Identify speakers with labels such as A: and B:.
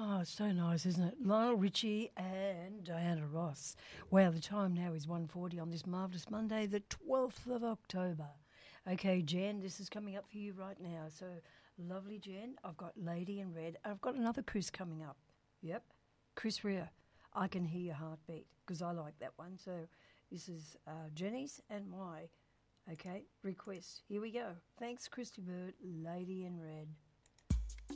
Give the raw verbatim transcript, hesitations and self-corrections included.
A: Oh, so nice, isn't it? Lionel Richie and Diana Ross. Wow, the time now is one forty on this marvellous Monday, the twelfth of October. Okay, Jen, this is coming up for you right now. So, lovely Jen, I've got Lady in Red. I've got another Chris coming up. Yep, Chris Rea. I Can Hear Your Heartbeat, because I like that one. So, this is uh, Jenny's and my, okay, request. Here we go. Thanks, Christy Bird, Lady in Red.